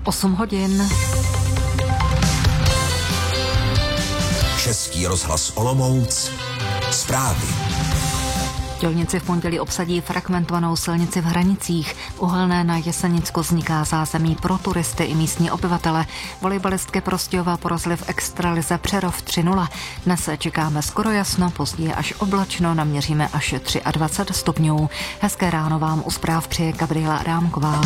8 hodin. Český rozhlas Olomouc. Zprávy. Dělníci v pondělí obsadí fragmentovanou silnici v Hranicích. Uhelné na Jesenicku vzniká zázemí pro turisty i místní obyvatele. Volejbalistky Prostějova porazily v extralize Přerov 3-0. Dnes čekáme skoro jasno, později až oblačno, naměříme až 23 stupňů. Hezké ráno vám u zpráv přeje Gabriela Adámková.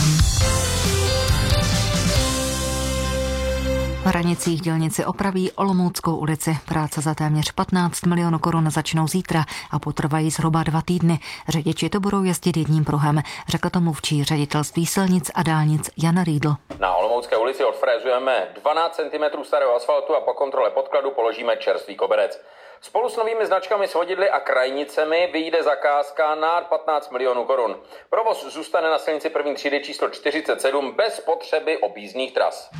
V Hranicích dělníci opraví Olomouckou ulici. Práce za téměř 15 milionů korun začnou zítra a potrvají zhruba 2 týdny. Řidiči to budou jezdit jedním pruhem, řekl to mluvčí ředitelství silnic a dálnic Jan Riedl. Na Olomoucké ulici odfrézujeme 12 cm starého asfaltu a po kontrole podkladu položíme čerstvý koberec. Spolu s novými značkami svodidly a krajnicemi vyjde zakázka na 15 milionů korun. Provoz zůstane na silnici první třídy číslo 47 bez potřeby objízdných tras.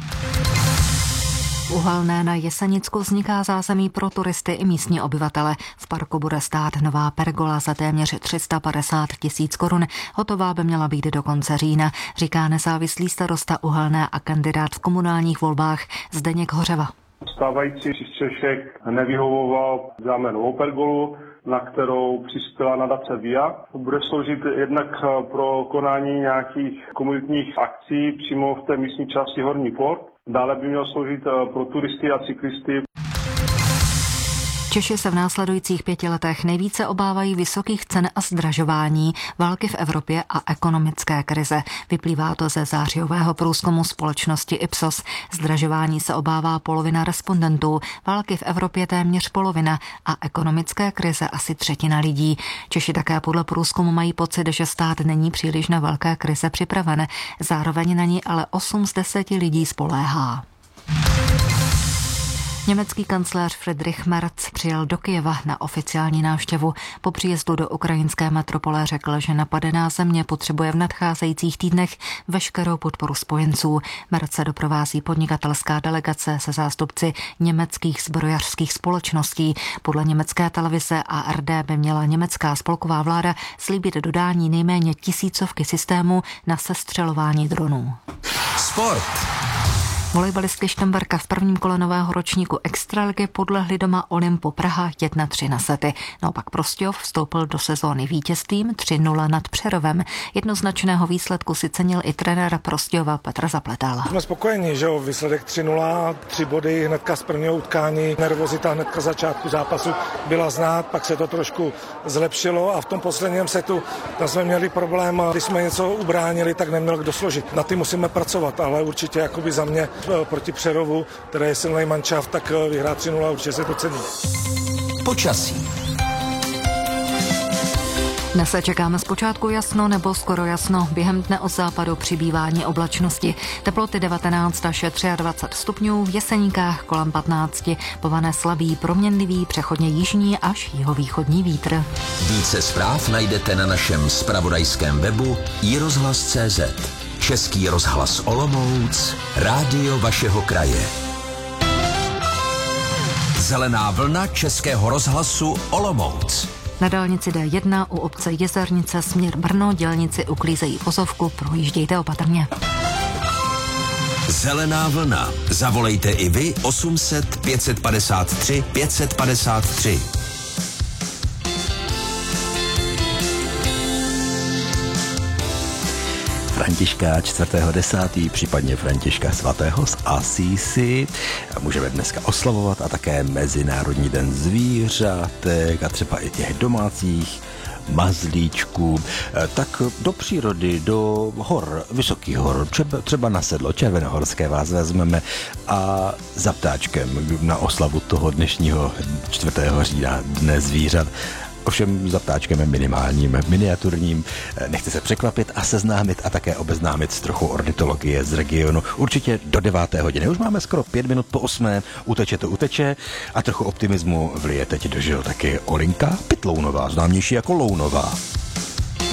Uhelné na Jesenicku vzniká zázemí pro turisty i místní obyvatele. V parku bude stát nová pergola za téměř 350 000 korun. Hotová by měla být do konce října, říká nezávislý starosta Uhelné a kandidát v komunálních volbách Zdeněk Hořeva. Stávající přístřešek nevyhovoval, dáme novou pergolu, na kterou přispěla nadace VIA. Bude sloužit jednak pro konání nějakých komunitních akcí přímo v té místní části Horní Port. Dále by měl sloužit pro turisty a cyklisty. Češi se v následujících 5 letech nejvíce obávají vysokých cen a zdražování, války v Evropě a ekonomické krize. Vyplývá to ze zářijového průzkumu společnosti Ipsos. Zdražování se obává polovina respondentů, války v Evropě téměř polovina a ekonomické krize asi 1/3 lidí. Češi také podle průzkumu mají pocit, že stát není příliš na velké krize připraven. Zároveň na ní ale 8 z 10 lidí spoléhá. Německý kancléř Friedrich Merz přijel do Kyjeva na oficiální návštěvu. Po příjezdu do ukrajinské metropole řekl, že napadená země potřebuje v nadcházejících týdnech veškerou podporu spojenců. Merz se doprovází podnikatelská delegace se zástupci německých zbrojařských společností. Podle německé televize ARD by měla německá spolková vláda slíbit dodání nejméně 1000 systémů na sestřelování dronů. Sport. Volejbalistky Štemberka v prvním kole nového ročníku extraligy podlehly doma Olympu Praha 1-3 na sety. Naopak Prostějov vstoupil do sezóny vítězstvím 3-0 nad Přerovem. Jednoznačného výsledku si cenil i trenér Prostějova Petr Zapletal. Jsme spokojení, že jo, výsledek 3-0, 3 body hnedka z prvního utkání. Nervozita hnedka začátku zápasu byla znát, pak se to trošku zlepšilo a v tom posledním setu tam jsme měli problém, když jsme něco ubránili, tak neměl kdo složit. Na ty musíme pracovat, ale určitě jakoby za mě proti Přerovu, které je silný manšaft, tak vyhrát 3-0 určitě se to cení. Počasí. Dnes se čekáme zpočátku jasno nebo skoro jasno. Během dne od západu přibývání oblačnosti. Teploty 19 až 23 stupňů, v Jeseníkách kolem 15. Povane slabý, proměnlivý, přechodně jižní až jihovýchodní vítr. Více zpráv najdete na našem zpravodajském webu iRozhlas.cz. Český rozhlas Olomouc, rádio vašeho kraje. Zelená vlna Českého rozhlasu Olomouc. Na dálnici D1 u obce Jezernice směr Brno dělníci uklízejí vozovku, projíždějte opatrně. Zelená vlna. Zavolejte i vy 800 553 553. Františka 4.10., případně Františka svatého z Asísi. Můžeme dneska oslavovat a také Mezinárodní den zvířátek a třeba i těch domácích mazlíčků. Tak do přírody, do hor, vysokých hor, třeba na sedlo Červenohorské vás vezmeme a za ptáčkem na oslavu toho dnešního 4. října Dne zvířat. Ovšem za ptáčkem minimálním, miniaturním. Nechci se překvapit a seznámit a také obeznámit s trochu ornitologie z regionu. Určitě do 9. hodiny. Už máme skoro 5 minut po 8. Uteče to uteče a trochu optimismu vlije teď do žil taky Olinka Pytlounová, známější jako Lounová.